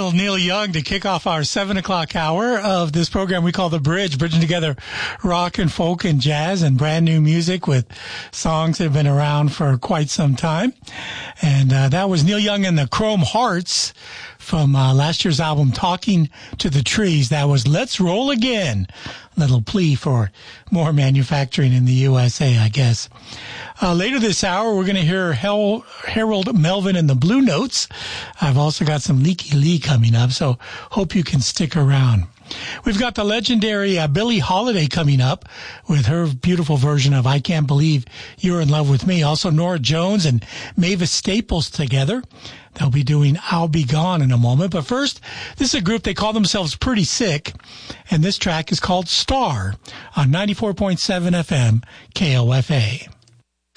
little Neil Young to kick off our 7 o'clock hour of this program we call The Bridge, bridging together rock and folk and jazz and brand new music with songs that have been around for quite some time. And that was Neil Young and the Chrome Hearts from last year's album, Talking to the Trees. That was Let's Roll Again. Little plea for more manufacturing in the USA, I guess. Later this hour, we're going to hear Harold Melvin and the Blue Notes. I've also got some Leaky Lee coming up, so hope you can stick around. We've got the legendary Billie Holiday coming up with her beautiful version of I Can't Believe You're in Love with Me. Also, Norah Jones and Mavis Staples together. They'll be doing I'll Be Gone in a moment. But first, this is a group, they call themselves Pretty Sick, and this track is called Star on 94.7 FM KOFA.